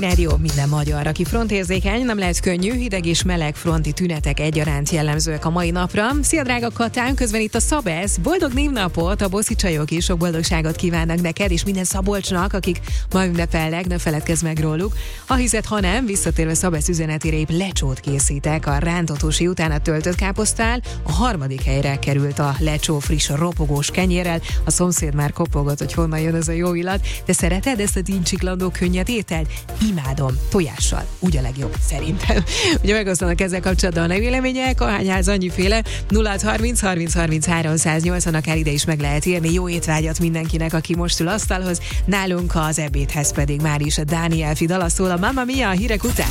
Jó, minden magyar, aki frontérzékeny, nem lehet könnyű, hideg és meleg fronti tünetek egyaránt jellemzőek a mai napra. Szia, drága Katán, közben itt a Szabesz. Boldog névnapot, a boszi csajok is sok boldogságot kívánnak neked, és minden Szabolcsnak, akik ma ünnepelnek, ne feledkezz meg róluk. Ha hiszed, ha nem, visszatérve Szabesz üzenetére épp lecsót készítek. A rántotósi után a töltött káposztál a 3. helyre került a lecsó friss ropogós kenyérrel. A szomszéd már kopogott, hogy honnan jön ez a jó illat. De szereted ezt a dincsiklandó könnyed ételt? Imádom, tojással, úgy a legjobb, szerintem. Ugye megosztanak ezzel kapcsolatban a vélemények, ahányház annyiféle, 0630 30 33 180, akár ide is meg lehet írni. Jó étvágyat mindenkinek, aki most ül asztalhoz, nálunk az ebédhez pedig már is a Dániel Fidala szól a Mamma Mia a hírek után.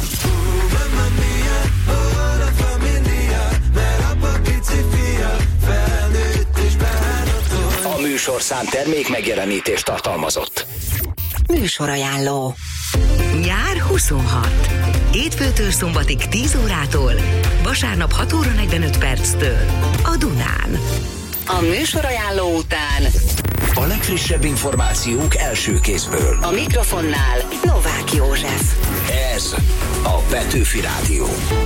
A műsorszám termék megjelenítést tartalmazott. Műsorajánló. Nyár 26. Hétfőtől szombatig 10 órától, vasárnap 6 óra 45 perctől a Dunán. A műsorajánló után a legfrissebb információk első kézből. a mikrofonnál Novák József. Ez a Petőfi Rádió.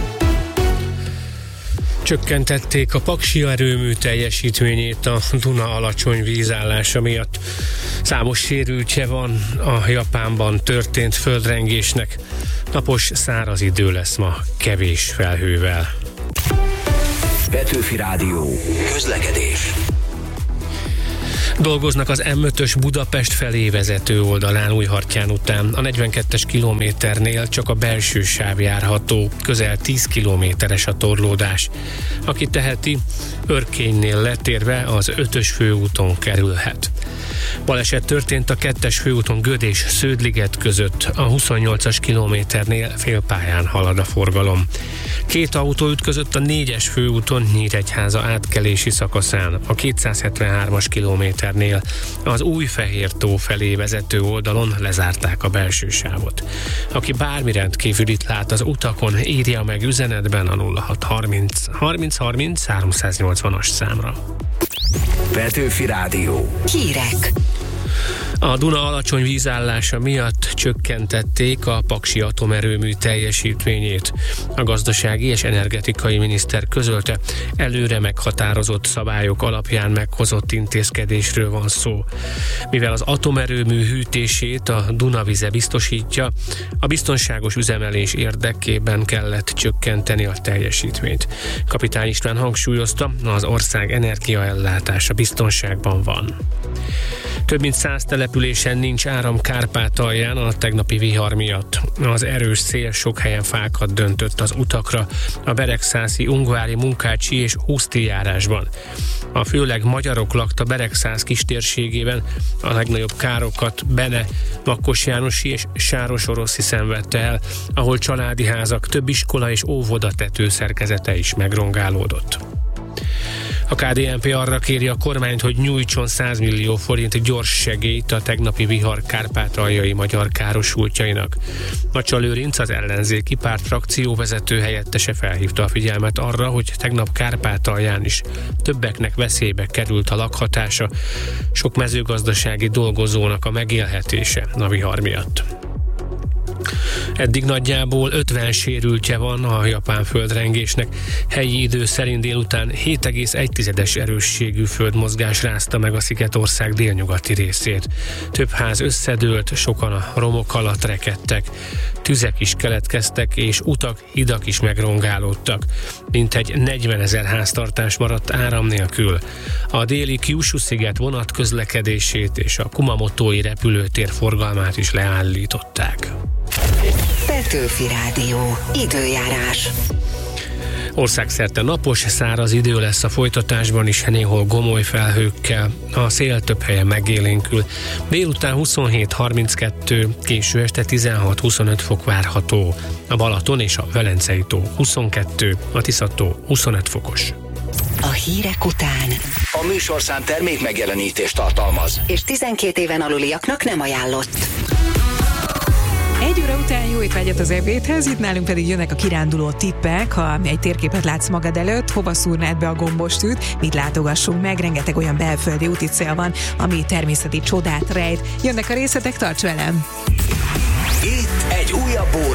Csökkentették a Paksi erőmű teljesítményét a Duna alacsony vízállása miatt. Számos sérültje van a Japánban történt földrengésnek. Napos, száraz idő lesz ma, kevés felhővel. Petőfi Rádió. Közlekedés. Dolgoznak az M5-ös Budapest felé vezető oldalán Újhartyán után. A 42-es kilométernél csak a belső sáv járható, közel 10 kilométeres a torlódás. Aki teheti, Örkénynél letérve az 5-ös főúton kerülhet. Baleset történt a 2-es főúton Göd és Sződliget között, a 28-as kilométernél félpályán halad a forgalom. 2 autó ütközött a 4-es főúton Nyíregyháza átkelési szakaszán, a 273-as kilométernél. Az Újfehértó felé vezető oldalon lezárták a belső sávot. Aki bármi rendkívülit lát az utakon, írja meg üzenetben a 0630 30 30 380-as számra. Petőfi Rádió. Hírek. A Duna alacsony vízállása miatt csökkentették a Paksi atomerőmű teljesítményét. A gazdasági és energetikai miniszter közölte, előre meghatározott szabályok alapján meghozott intézkedésről van szó. Mivel az atomerőmű hűtését a Dunavize biztosítja, a biztonságos üzemelés érdekében kellett csökkenteni a teljesítményt. Kapitány István hangsúlyozta, az ország energiaellátása biztonságban van. Több mint 100 településen nincs áram Kárpátalján a tegnapi vihar miatt. Az erős szél sok helyen fákat döntött az utakra, a Beregszászi, Ungvári, Munkácsi és Huszti járásban. A főleg magyarok lakta Beregszász kistérségében, a legnagyobb károkat Bene, Makkosjánosi és Sárosoroszi szenvedte el, ahol családi házak, több iskola és óvoda tetőszerkezete is megrongálódott. A KDNP arra kéri a kormányt, hogy nyújtson 100 millió forint gyors segélyt a tegnapi vihar kárpátaljai magyar károsultjainak. Macsa Lőrinc, az ellenzéki párt frakcióvezető helyettese felhívta a figyelmet arra, hogy tegnap Kárpátalján is többeknek veszélybe került a lakhatása, sok mezőgazdasági dolgozónak a megélhetése a vihar miatt. Eddig nagyjából 50 sérültje van a japán földrengésnek. Helyi idő szerint délután 7,1 erősségű földmozgás rázta meg a szigetország délnyugati részét. Több ház összedőlt, sokan a romok alatt rekedtek. Tüzek is keletkeztek, és utak, hidak is megrongálódtak. Mintegy 40 000 háztartás maradt áram nélkül. A déli Kyushu-sziget vonatközlekedését és a Kumamotói repülőtér forgalmát is leállították. Petőfi Rádió. Időjárás. Országszerte napos, száraz idő lesz a folytatásban is, néhol gomoly felhőkkel. A szél több helyen megélénkül. Délután 27-32, késő este 16-25 fok várható. A Balaton és a Velencei tó 22, a Tisza-tó 25 fokos. A hírek után. A műsorszám termék megjelenítést tartalmaz. És 12 éven aluliaknak nem ajánlott. 1 óra után jó étvágyat az ebédhez, itt nálunk pedig jönnek a kiránduló tippek. Ha egy térképet látsz magad előtt, hova szúrnád be a gombostűt, mit látogassunk meg, rengeteg olyan belföldi úticél van, ami természeti csodát rejt. Jönnek a részletek, tarts velem! Itt egy Egy újabb óra